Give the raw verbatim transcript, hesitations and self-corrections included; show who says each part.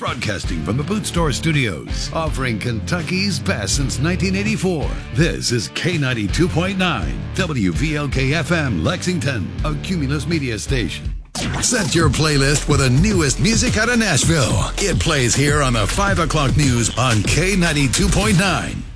Speaker 1: broadcasting from the Boot Store Studios, offering Kentucky's best since nineteen eighty-four. This is K ninety-two point nine, W V L K F M, Lexington, a Cumulus media station. Set your playlist with the newest music out of Nashville. It plays here on the five o'clock news on K ninety-two point nine.